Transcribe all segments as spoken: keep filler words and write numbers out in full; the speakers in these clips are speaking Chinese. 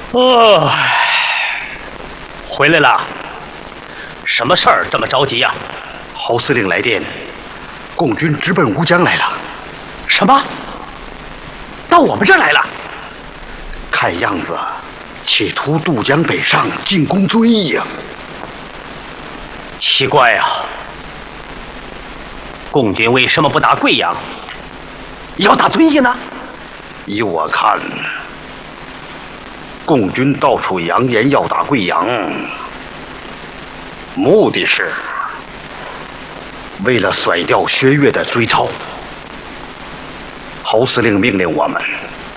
哦，回来了，什么事儿这么着急呀、啊？ 侯司令来电，共军直奔乌江来了。 什么？到我们这儿来了？ 看样子，企图渡江北上进攻遵义呀。 奇怪呀、啊，共军为什么不打贵阳，要打遵义呢？ 依我看，共军到处扬言要打贵阳，目的是为了甩掉薛岳的追抄。侯司令命令我们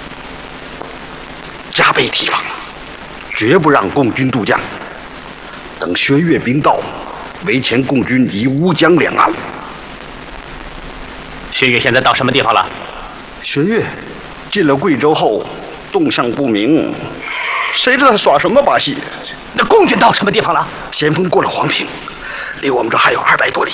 加倍提防，绝不让共军渡江。等薛岳兵到，围歼共军于乌江两岸。 薛岳现在到什么地方了？ 薛岳进了贵州后，动向不明，谁知道他耍什么把戏？ 那共军到什么地方了？ 先锋过了黄平，离我们这还有二百多里。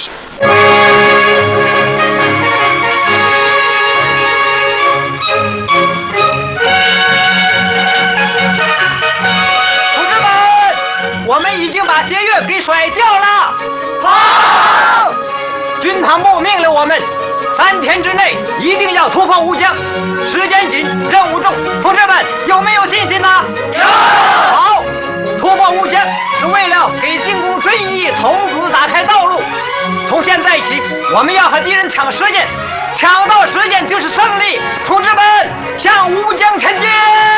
同志们，我们已经把薛岳给甩掉了。好！军统部命令我们，三天之内一定要突破乌江。时间紧，任务重，同志们有没有信心呢？有。好，突破乌江是为了给进攻遵义童子打开道路。从现在起，我们要和敌人抢时间，抢到时间就是胜利。同志们，向乌江前进！